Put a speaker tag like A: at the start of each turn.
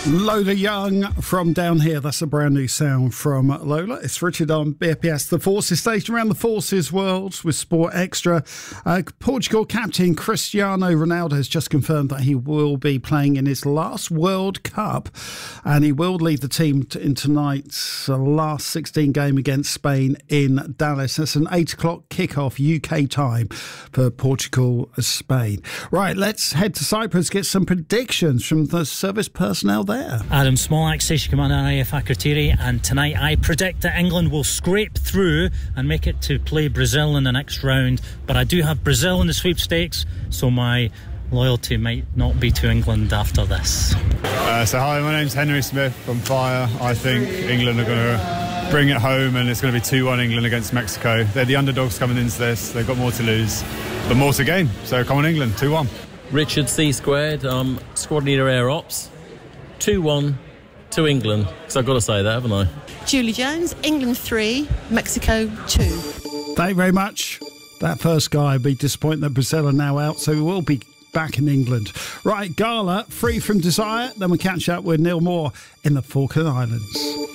A: Lola Young from Down Here. That's a brand new sound from Lola. It's Richard on BFBS. The Forces station around the Forces world with Sport Extra. Portugal captain Cristiano Ronaldo has just confirmed that he will be playing in his last World Cup, and he will lead the team in tonight's last 16 game against Spain in Dallas. That's an 8 o'clock kickoff UK time for Portugal-Spain. Right, let's head to Cyprus, get some predictions from the service personnel there.
B: Adam Smolak, Station Commander IF Akrotiri, and tonight I predict that England will scrape through and make it to play Brazil in the next round, but I do have Brazil in the sweepstakes, so my loyalty might not be to England after this.
C: So hi, my name's Henry Smith from Fire. I think England are going to bring it home, and it's going to be 2-1 England against Mexico. They're the underdogs coming into this. They've got more to lose, but more to gain. So come on England, 2-1.
D: Richard C Squared, Squad Leader Air Ops. 2-1 to England, because I've got to say that, haven't I?
E: Julie Jones, England 3, Mexico 2.
A: Thank you very much. That first guy will be disappointed that Brazil are now out, so we will be back in England. Right, Gala, Free from Desire. Then we'll catch up with Neil Moore in the Falkland Islands.